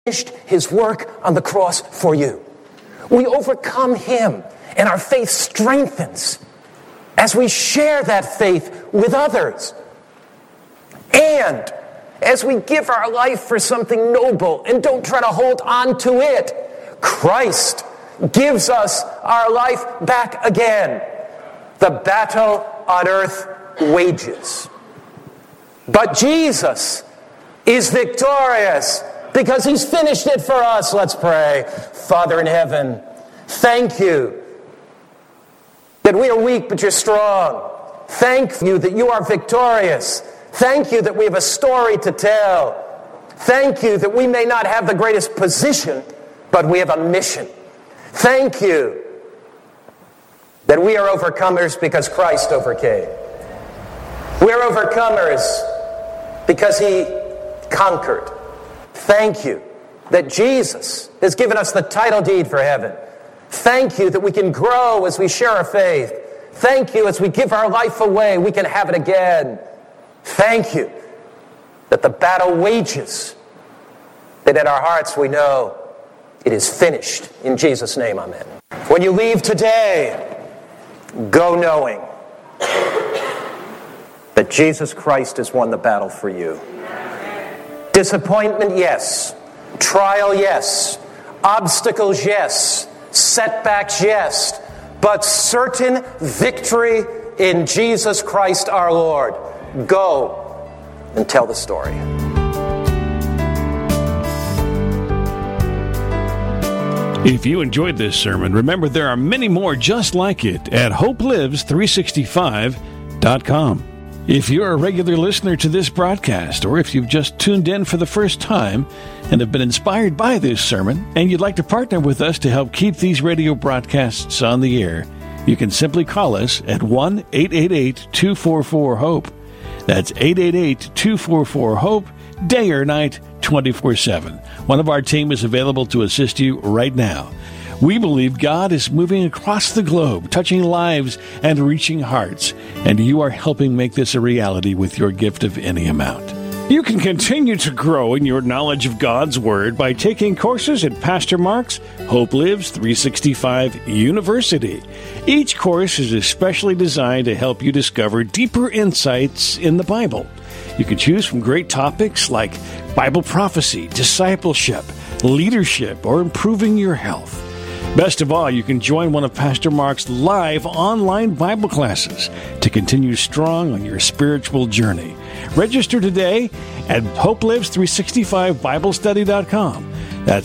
finished his work on the cross for you. We overcome him, and our faith strengthens as we share that faith with others. And as we give our life for something noble and don't try to hold on to it, Christ gives us our life back again. The battle on earth wages. But Jesus is victorious because he's finished it for us. Let's pray. Father in heaven, thank you that we are weak but you're strong. Thank you that you are victorious. Thank you that we have a story to tell. Thank you that we may not have the greatest position, but we have a mission. Thank you that we are overcomers because Christ overcame. We are overcomers because he conquered. Thank you that Jesus has given us the title deed for heaven. Thank you that we can grow as we share our faith. Thank you as we give our life away, we can have it again. Thank you that the battle wages, that in our hearts we know it is finished. In Jesus' name, amen. When you leave today, go knowing that Jesus Christ has won the battle for you. Disappointment, yes. Trial, yes. Obstacles, yes. Setbacks, yes. But certain victory in Jesus Christ our Lord. Go and tell the story. If you enjoyed this sermon, remember there are many more just like it at hopelives365.com. If you're a regular listener to this broadcast, or if you've just tuned in for the first time and have been inspired by this sermon, and you'd like to partner with us to help keep these radio broadcasts on the air, you can simply call us at 1-888-244-HOPE. That's 888-244-HOPE, day or night, 24/7. One of our team is available to assist you right now. We believe God is moving across the globe, touching lives and reaching hearts, and you are helping make this a reality with your gift of any amount. You can continue to grow in your knowledge of God's Word by taking courses at Pastor Mark's Hope Lives 365 University. Each course is especially designed to help you discover deeper insights in the Bible. You can choose from great topics like Bible prophecy, discipleship, leadership, or improving your health. Best of all, you can join one of Pastor Mark's live online Bible classes to continue strong on your spiritual journey. Register today at HopeLives365BibleStudy.com. That's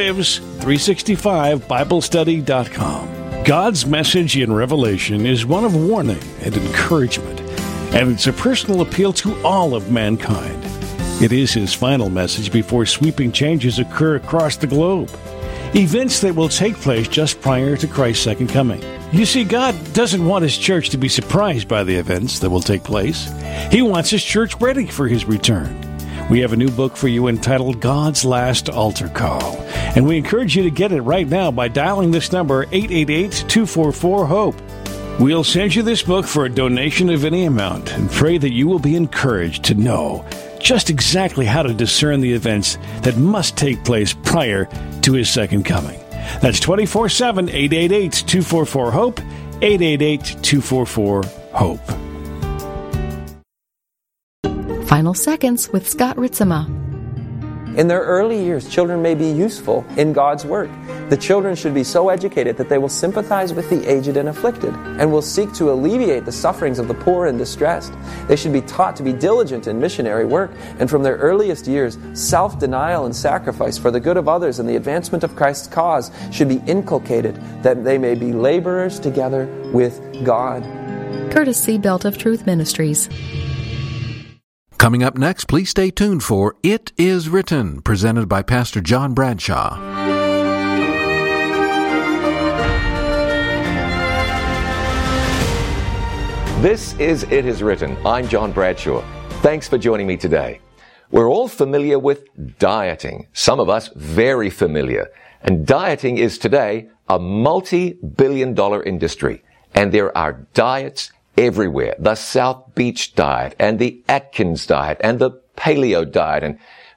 HopeLives365BibleStudy.com. God's message in Revelation is one of warning and encouragement, and it's a personal appeal to all of mankind. It is his final message before sweeping changes occur across the globe. Events that will take place just prior to Christ's second coming. You see, God doesn't want his church to be surprised by the events that will take place. He wants his church ready for his return. We have a new book for you entitled God's Last Altar Call, and we encourage you to get it right now by dialing this number, 888-244-HOPE. We'll send you this book for a donation of any amount and pray that you will be encouraged to know just exactly how to discern the events that must take place prior to his second coming. That's 24/7, 888-244-HOPE, 888-244-HOPE. Final Seconds with Scott Ritzema. In their early years, children may be useful in God's work. The children should be so educated that they will sympathize with the aged and afflicted and will seek to alleviate the sufferings of the poor and distressed. They should be taught to be diligent in missionary work, and from their earliest years, self-denial and sacrifice for the good of others and the advancement of Christ's cause should be inculcated, that they may be laborers together with God. Courtesy Belt of Truth Ministries. Coming up next, please stay tuned for It Is Written, presented by Pastor John Bradshaw. This is It Is Written. I'm John Bradshaw. Thanks for joining me today. We're all familiar with dieting. Some of us very familiar. And dieting is today a multi-billion-dollar industry. And there are diets everywhere. The South Beach diet and the Atkins diet and the paleo diet and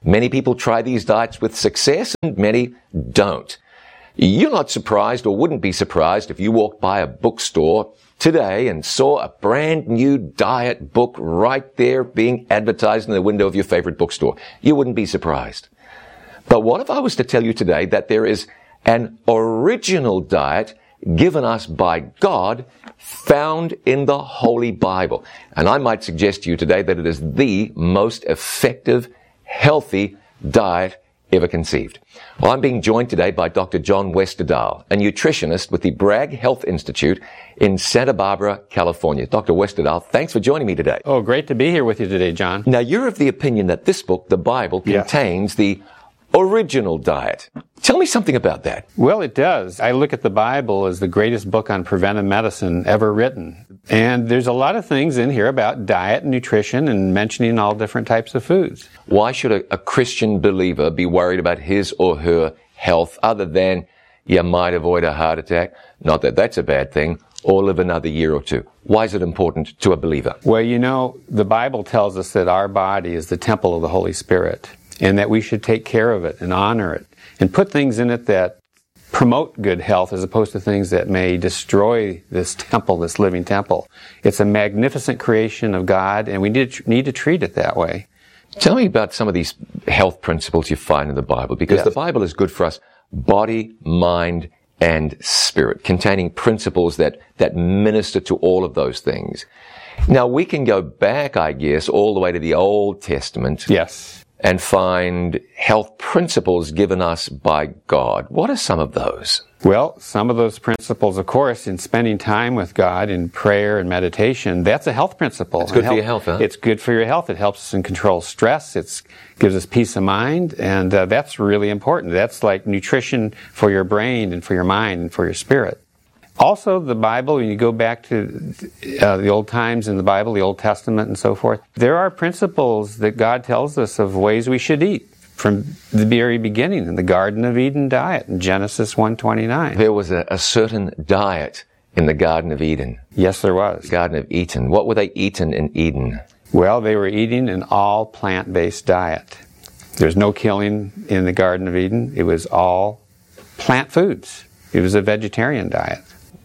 Many people try these diets with success and many don't. You're not surprised or wouldn't be surprised if you walked by a bookstore today and saw a brand new diet book right there being advertised in the window of your favorite bookstore. You wouldn't be surprised. But what if I was to tell you today that there is an original diet given us by God found in the Holy Bible? And I might suggest to you today that it is the most effective, healthy diet ever conceived. Well, I'm being joined today by Dr. John Westerdahl, a nutritionist with the Bragg Health Institute in Santa Barbara, California. Dr. Westerdahl, thanks for joining me today. Oh, great to be here with you today, John. Now, you're of the opinion that this book, the Bible, contains the original diet. Tell me something about that. Well, it does. I look at the Bible as the greatest book on preventive medicine ever written. And there's a lot of things in here about diet and nutrition and mentioning all different types of foods. Why should a Christian believer be worried about his or her health other than you might avoid a heart attack? Not that that's a bad thing, or live another year or two. Why is it important to a believer? Well, you know, the Bible tells us that our body is the temple of the Holy Spirit, and that we should take care of it and honor it and put things in it that promote good health as opposed to things that may destroy this temple, this living temple. It's a magnificent creation of God, and we need to treat it that way. Tell me about some of these health principles you find in the Bible, because the Bible is good for us body, mind, and spirit, containing principles that minister to all of those things. Now, we can go back, I guess, all the way to the Old Testament. Yes. And find health principles given us by God. What are some of those? Well, some of those principles, of course, in spending time with God in prayer and meditation, that's a health principle. It's good for your health, huh? It's good for your health. It helps us in control stress. It gives us peace of mind, and that's really important. That's like nutrition for your brain and for your mind and for your spirit. Also, the Bible, when you go back to the old times in the Bible, the Old Testament and so forth, there are principles that God tells us of ways we should eat from the very beginning in the Garden of Eden diet in Genesis 1:29. There was a certain diet in the Garden of Eden. Yes, there was. Garden of Eden. What were they eating in Eden? Well, they were eating an all plant-based diet. There's no killing in the Garden of Eden. It was all plant foods. It was a vegetarian diet.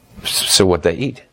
So what they eat?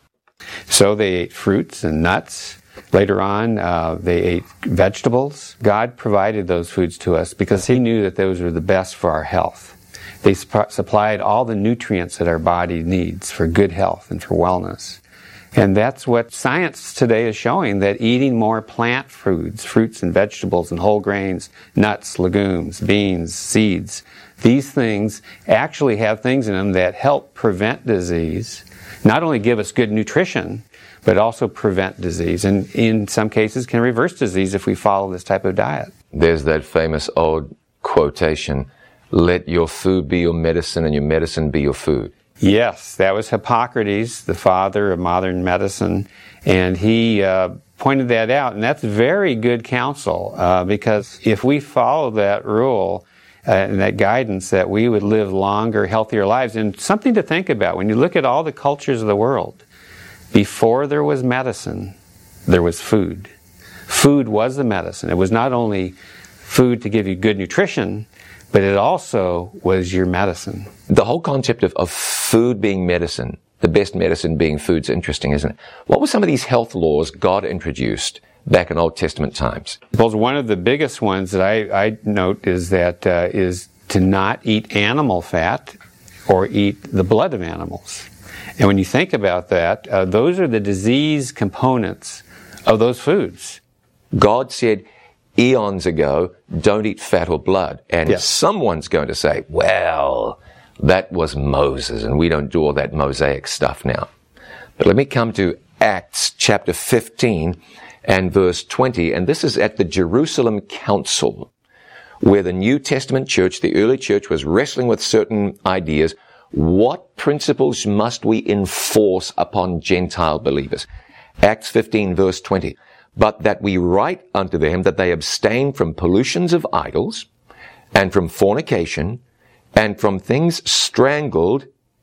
So they ate fruits and nuts. Later on, they ate vegetables. God provided those foods to us because He knew that those were the best for our health. They supplied all the nutrients that our body needs for good health and for wellness. And that's what science today is showing, that eating more plant foods, fruits and vegetables and whole grains, nuts, legumes, beans, seeds, these things actually have things in them that help prevent disease, not only give us good nutrition, but also prevent disease, and in some cases can reverse disease if we follow this type of diet. There's that famous old quotation, let your food be your medicine and your medicine be your food. Yes, that was Hippocrates, the father of modern medicine, and he pointed that out, and that's very good counsel, because if we follow that rule and that guidance, that we would live longer, healthier lives. And something to think about, when you look at all the cultures of the world, before there was medicine, there was food. Food was the medicine. It was not only food to give you good nutrition, but it also was your medicine. The whole concept of food being medicine, the best medicine being food, is interesting, isn't it? What were some of these health laws God introduced back in Old Testament times? Well, one of the biggest ones that I note is that is to not eat animal fat or eat the blood of animals. And when you think about that, those are the disease components of those foods. God said eons ago, don't eat fat or blood. And someone's going to say, well, that was Moses, and we don't do all that Mosaic stuff now. But let me come to Acts chapter 15 and verse 20, and this is at the Jerusalem Council, where the New Testament church, the early church, was wrestling with certain ideas. What principles must we enforce upon Gentile believers? Acts 15 verse 20. But that we write unto them that they abstain from pollutions of idols, and from fornication, and from things strangled,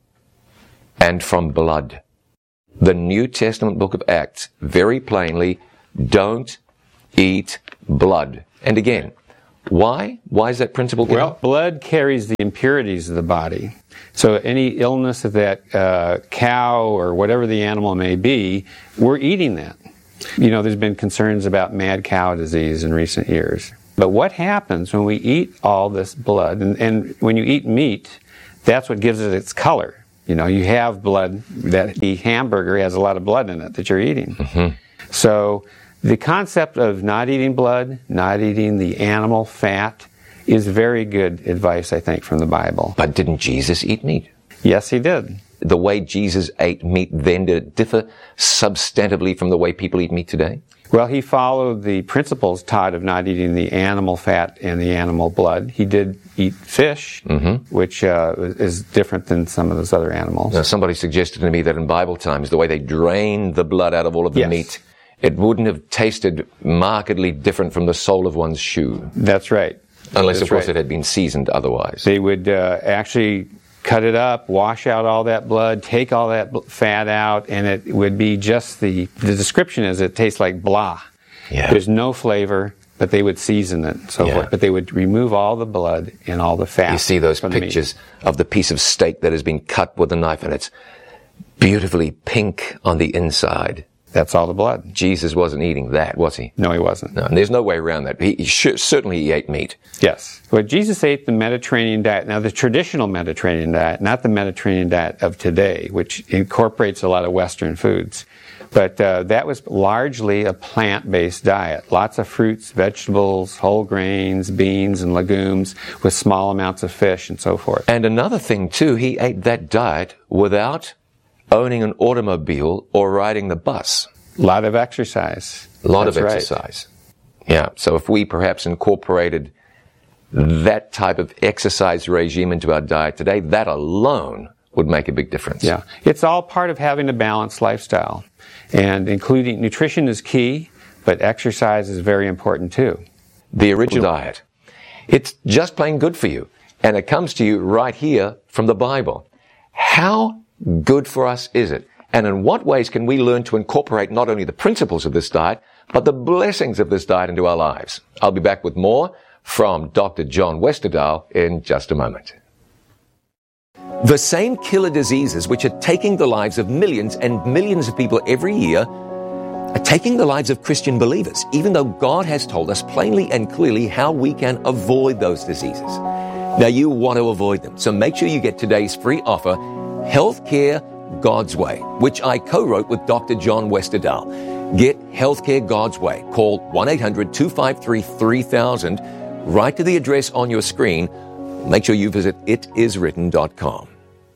and from blood. The New Testament book of Acts, very plainly, don't eat blood. And again, Why? Why is that principle given? Well, blood carries the impurities of the body. So any illness of that cow or whatever the animal may be, we're eating that. You know, there's been concerns about mad cow disease in recent years. But what happens when we eat all this blood, and when you eat meat, that's what gives it its color. You know, you have blood, that the hamburger has a lot of blood in it that you're eating. Mm-hmm. So the concept of not eating blood, not eating the animal fat, is very good advice, I think, from the Bible. But didn't Jesus eat meat? Yes, he did. The way Jesus ate meat then, did it differ substantively from the way people eat meat today? Well, he followed the principles taught of not eating the animal fat and the animal blood. He did eat fish, which is different than some of those other animals. Now, somebody suggested to me that in Bible times, the way they drained the blood out of all of the meat, it wouldn't have tasted markedly different from the sole of one's shoe. That's right. Unless, of course, it had been seasoned otherwise. They would actually cut it up, wash out all that blood, take all that fat out, and it would be just the description is it tastes like blah. Yeah. There's no flavor, but they would season it and so forth. But they would remove all the blood and all the fat. You see those pictures of the piece of steak that has been cut with a knife, and it's beautifully pink on the inside. That's all the blood. Jesus wasn't eating that, was he? No, he wasn't. No, and there's no way around that. Certainly he ate meat. Yes. Well, Jesus ate the Mediterranean diet. Now, the traditional Mediterranean diet, not the Mediterranean diet of today, which incorporates a lot of Western foods. But that was largely a plant-based diet. Lots of fruits, vegetables, whole grains, beans, and legumes, with small amounts of fish and so forth. And another thing, too, he ate that diet without owning an automobile or riding the bus. A lot of exercise. A lot of exercise. Yeah. So if we perhaps incorporated that type of exercise regime into our diet today, that alone would make a big difference. Yeah. It's all part of having a balanced lifestyle. And including nutrition is key, but exercise is very important too. The original diet. It's just plain good for you. And it comes to you right here from the Bible. How good for us is it? And in what ways can we learn to incorporate not only the principles of this diet, but the blessings of this diet into our lives? I'll be back with more from Dr. John Westerdahl in just a moment. The same killer diseases which are taking the lives of millions and millions of people every year are taking the lives of Christian believers, even though God has told us plainly and clearly how we can avoid those diseases. Now, you want to avoid them, so make sure you get today's free offer, Healthcare God's Way, which I co-wrote with Dr. John Westerdahl. Get Healthcare God's Way. Call 1-800-253-3000. Write to the address on your screen. Make sure you visit itiswritten.com.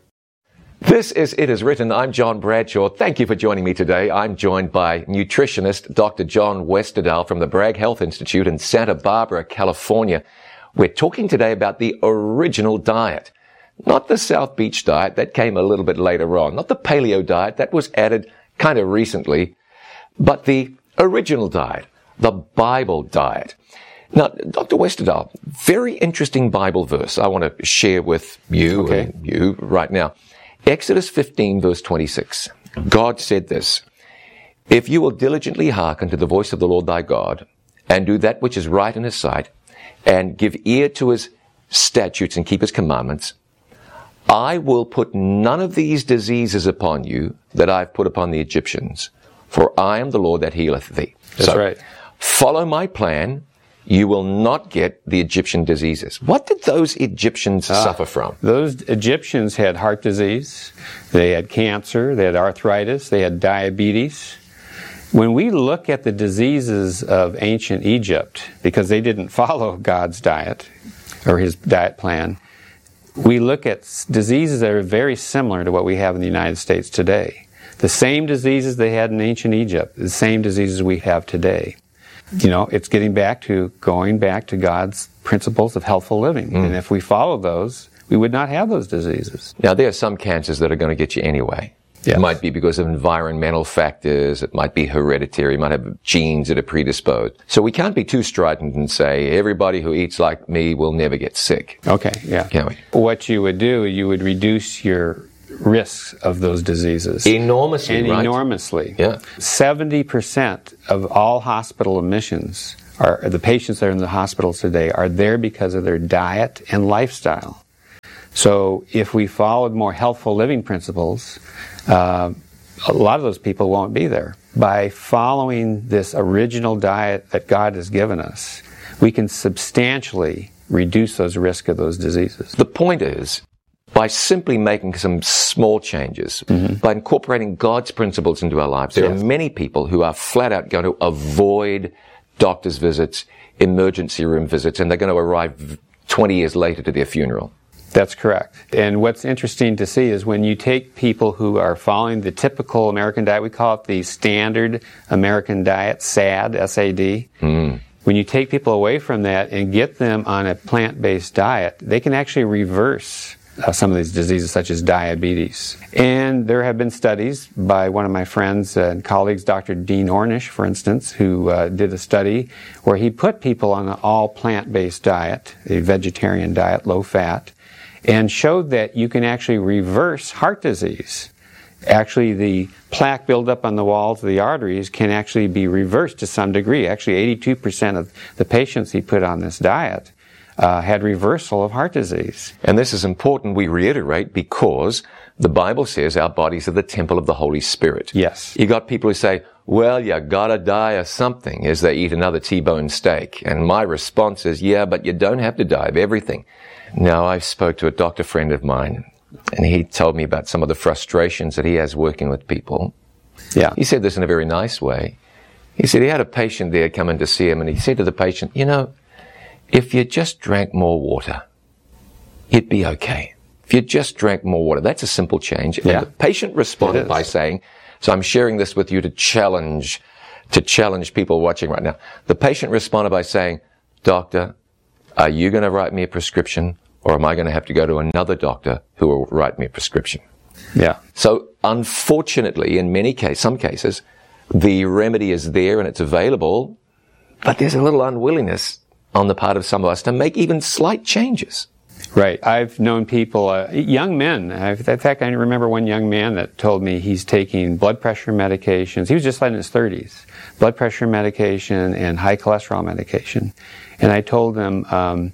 This is It Is Written. I'm John Bradshaw. Thank you for joining me today. I'm joined by nutritionist Dr. John Westerdahl from the Bragg Health Institute in Santa Barbara, California. We're talking today about the original diet. Not the South Beach diet, that came a little bit later on. Not the paleo diet, that was added kind of recently. But the original diet, the Bible diet. Now, Dr. Westerdahl, very interesting Bible verse I want to share with you and you right now. Exodus 15, verse 26. God said this, "If you will diligently hearken to the voice of the Lord thy God, and do that which is right in his sight, and give ear to his statutes and keep his commandments, I will put none of these diseases upon you that I've put upon the Egyptians, for I am the Lord that healeth thee." That's right. Follow my plan. You will not get the Egyptian diseases. What did those Egyptians suffer from? Those Egyptians had heart disease, they had cancer, they had arthritis, they had diabetes. When we look at the diseases of ancient Egypt, because they didn't follow God's diet or his diet plan, we look at diseases that are very similar to what we have in the United States today. The same diseases they had in ancient Egypt, the same diseases we have today. You know, it's going back to God's principles of healthful living. And if we follow those, we would not have those diseases. Now, there are some cancers that are going to get you anyway. Yes. It might be because of environmental factors. It might be hereditary. You might have genes that are predisposed. So we can't be too strident and say, everybody who eats like me will never get sick. Okay, yeah. Can we? What you would do, you would reduce your risks of those diseases. Enormously, and right? enormously. Yeah. 70% of all hospital admissions the patients that are in the hospitals today are there because of their diet and lifestyle. So if we followed more healthful living principles, a lot of those people won't be there. By following this original diet that God has given us, we can substantially reduce those risks of those diseases. The point is, by simply making some small changes, by incorporating God's principles into our lives, there are many people who are flat out going to avoid doctor's visits, emergency room visits, and they're going to arrive 20 years later to their funeral. That's correct. And what's interesting to see is when you take people who are following the typical American diet, we call it the standard American diet, SAD, S-A-D. When you take people away from that and get them on a plant-based diet, they can actually reverse some of these diseases such as diabetes. And there have been studies by one of my friends and colleagues, Dr. Dean Ornish, for instance, who did a study where he put people on an all plant-based diet, a vegetarian diet, low fat, and showed that you can actually reverse heart disease. Actually, the plaque buildup on the walls of the arteries can actually be reversed to some degree. Actually, 82% of the patients he put on this diet had reversal of heart disease. And this is important we reiterate because the Bible says our bodies are the temple of the Holy Spirit. Yes. You got people who say, well, you gotta die of something as they eat another T-bone steak. And my response is, yeah, but you don't have to die of everything. Now, I spoke to a doctor friend of mine, and he told me about some of the frustrations that he has working with people. Yeah. He said this in a very nice way. He said he had a patient there come in to see him, and he said to the patient, you know, if you just drank more water, you'd be okay. If you just drank more water, that's a simple change. Yeah. And the patient responded by saying, so I'm sharing this with you to challenge people watching right now. The patient responded by saying, doctor, are you going to write me a prescription, or am I going to have to go to another doctor who will write me a prescription? Yeah. So unfortunately, in some cases, the remedy is there and it's available, but there's a little unwillingness on the part of some of us to make even slight changes. Right. I've known people, young men. In fact, I remember one young man that told me he's taking blood pressure medications. He was just in his 30s. Blood pressure medication and high cholesterol medication. And I told him,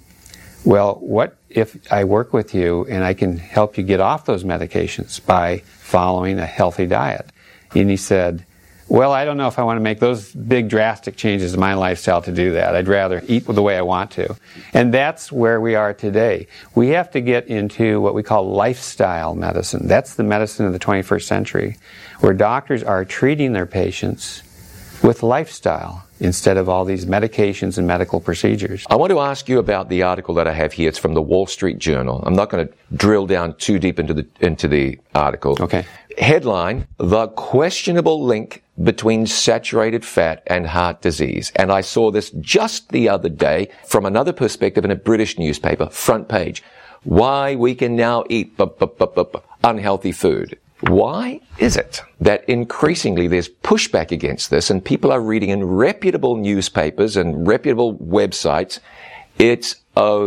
well, what if I work with you and I can help you get off those medications by following a healthy diet? And he said, well, I don't know if I want to make those big drastic changes in my lifestyle to do that. I'd rather eat the way I want to. And that's where we are today. We have to get into what we call lifestyle medicine. That's the medicine of the 21st century, where doctors are treating their patients with lifestyle instead of all these medications and medical procedures. I want to ask you about the article that I have here. It's from the Wall Street Journal. I'm not going to drill down too deep into the article. Okay. Headline, The Questionable Link Between Saturated Fat and Heart Disease. And I saw this just the other day from another perspective in a British newspaper, front page. Why we can now eat unhealthy food. Why is it that increasingly there's pushback against this and people are reading in reputable newspapers and reputable websites, it's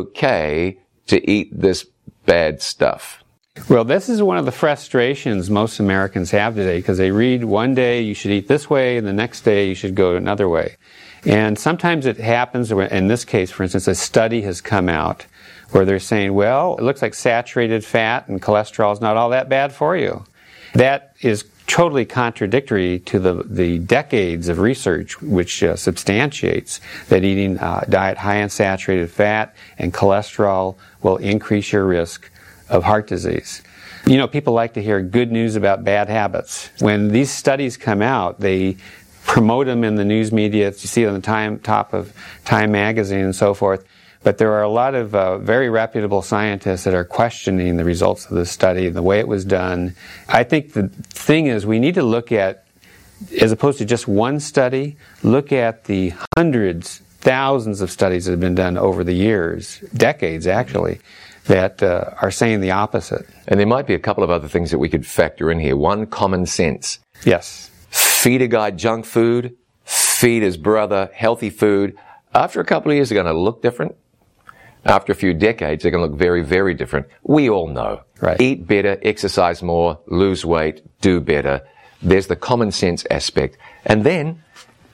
okay to eat this bad stuff? Well, this is one of the frustrations most Americans have today, because they read one day you should eat this way and the next day you should go another way. And sometimes it happens, in this case, for instance, a study has come out where they're saying, well, it looks like saturated fat and cholesterol is not all that bad for you. That is totally contradictory to the decades of research which substantiates that eating a diet high in saturated fat and cholesterol will increase your risk of heart disease. You know, people like to hear good news about bad habits. When these studies come out, they promote them in the news media. You see it on the top of Time magazine and so forth. But there are a lot of very reputable scientists that are questioning the results of this study and the way it was done. I think the thing is we need to look at, as opposed to just one study, look at the hundreds, thousands of studies that have been done over the years, decades actually, that are saying the opposite. And there might be a couple of other things that we could factor in here. One, common sense. Yes. Feed a guy junk food, feed his brother healthy food. After a couple of years, they're going to look different. After a few decades, they're going to look very, very different. We all know. Right. Eat better, exercise more, lose weight, do better. There's the common sense aspect. And then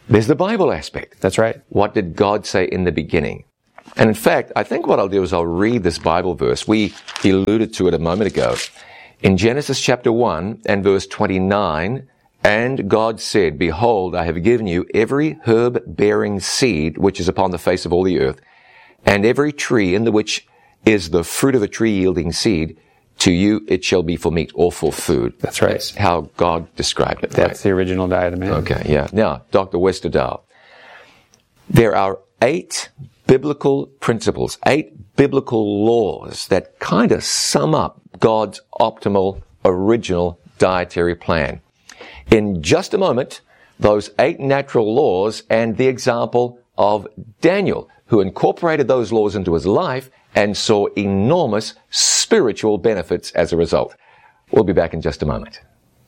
There's the Bible aspect. That's right. What did God say in the beginning? And in fact, I think what I'll do is I'll read this Bible verse. We alluded to it a moment ago. In Genesis chapter 1 and verse 29, and God said, Behold, I have given you every herb-bearing seed which is upon the face of all the earth, and every tree in the which is the fruit of a tree yielding seed, to you it shall be for meat or for food. That's right. That's how God described it. That's the original diet of man. Okay, yeah. Now, Dr. Westerdahl, there are 8 biblical principles, 8 biblical laws that kind of sum up God's optimal, original dietary plan. In just a moment, those 8 natural laws and the example of Daniel, who incorporated those laws into his life and saw enormous spiritual benefits as a result. We'll be back in just a moment.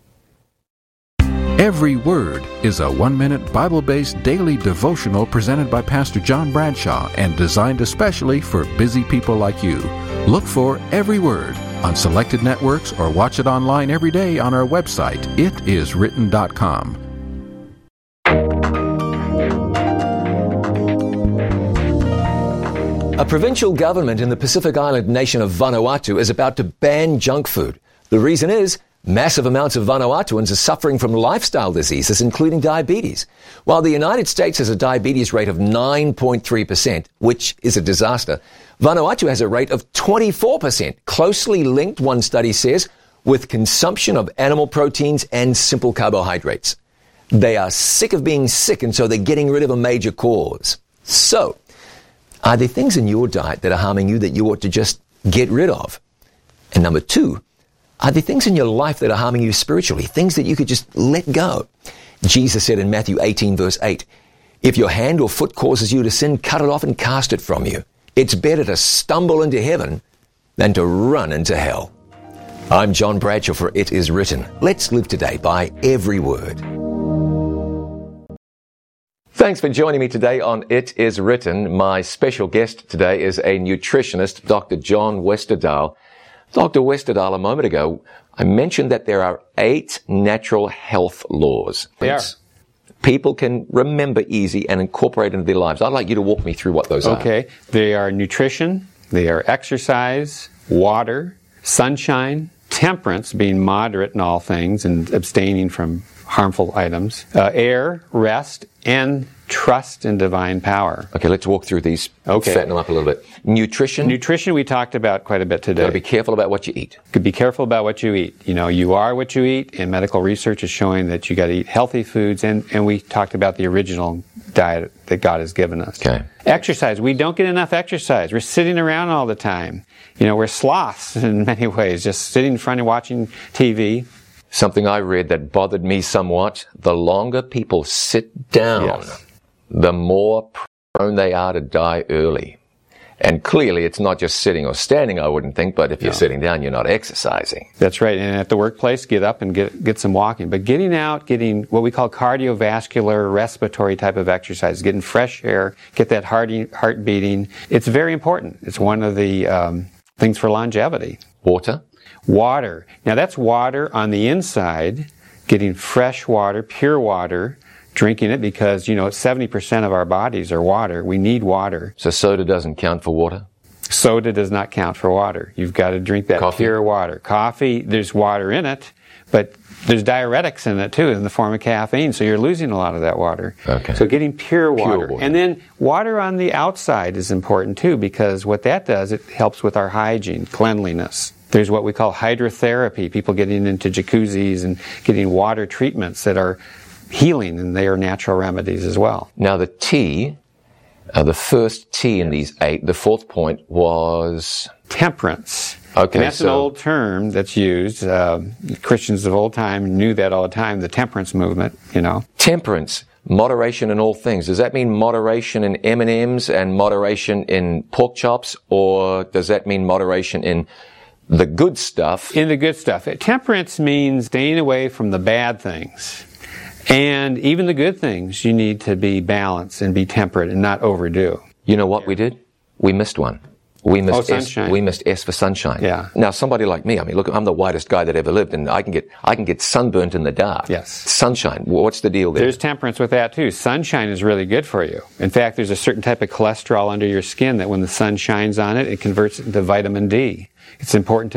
Every Word is a 1-minute Bible-based daily devotional presented by Pastor John Bradshaw and designed especially for busy people like you. Look for Every Word on selected networks or watch it online every day on our website, itiswritten.com. A provincial government in the Pacific Island nation of Vanuatu is about to ban junk food. The reason is massive amounts of Vanuatuans are suffering from lifestyle diseases, including diabetes. While the United States has a diabetes rate of 9.3%, which is a disaster, Vanuatu has a rate of 24%, closely linked, one study says, with consumption of animal proteins and simple carbohydrates. They are sick of being sick, and so they're getting rid of a major cause. So, are there things in your diet that are harming you that you ought to just get rid of? And number 2, are there things in your life that are harming you spiritually, things that you could just let go? Jesus said in Matthew 18, verse 8, if your hand or foot causes you to sin, cut it off and cast it from you. It's better to stumble into heaven than to run into hell. I'm John Bradshaw for It Is Written. Let's live today by every word. Thanks for joining me today on It Is Written. My special guest today is a nutritionist, Dr. John Westerdahl. Dr. Westerdahl, a moment ago, I mentioned that there are 8 natural health laws. They are. People can remember easy and incorporate into their lives. I'd like you to walk me through what those are. Okay. They are nutrition, they are exercise, water, sunshine, temperance, being moderate in all things and abstaining from harmful items, air, rest, and trust in divine power. Okay, let's walk through these, fatten them up a little bit. Nutrition. Nutrition we talked about quite a bit today. You've got to be careful about what you eat. Be careful about what you eat. You know, you are what you eat, and medical research is showing that you got to eat healthy foods, and we talked about the original diet that God has given us. Okay. Exercise. We don't get enough exercise. We're sitting around all the time. You know, we're sloths in many ways, just sitting in front and watching TV. Something I read that bothered me somewhat, the longer people sit down, the more prone they are to die early. And clearly it's not just sitting or standing, I wouldn't think, but if you're sitting down, you're not exercising. That's right. And at the workplace, get up and get some walking. But getting out, getting what we call cardiovascular, respiratory type of exercise, getting fresh air, get that heart beating, it's very important. It's one of the things for longevity. Water? Water. Now that's water on the inside, getting fresh water, pure water, drinking it because, 70% of our bodies are water. We need water. So soda doesn't count for water? Soda does not count for water. You've got to drink that pure water. Coffee, there's water in it, but there's diuretics in it too in the form of caffeine, so you're losing a lot of that water. Okay. So getting pure water. And then water on the outside is important too because what that does, it helps with our hygiene, cleanliness. There's what we call hydrotherapy, people getting into jacuzzis and getting water treatments that are healing, and they are natural remedies as well. Now the T, the first T in these 8, the fourth point was... temperance. Okay, and that's an old term that's used. Christians of old time knew that all the time, the temperance movement, Temperance, moderation in all things. Does that mean moderation in M&Ms and moderation in pork chops, or does that mean moderation in the good stuff? In the good stuff. Temperance means staying away from the bad things. And even the good things, you need to be balanced and be temperate and not overdo. You know what we did? We missed one. We must sunshine. We must ask for sunshine. Yeah. Now, somebody like me, I mean, look, I'm the whitest guy that ever lived, and I can get sunburnt in the dark. Yes. Sunshine. What's the deal there? There's temperance with that too. Sunshine is really good for you. In fact, there's a certain type of cholesterol under your skin that when the sun shines on it, it converts it into vitamin D. It's important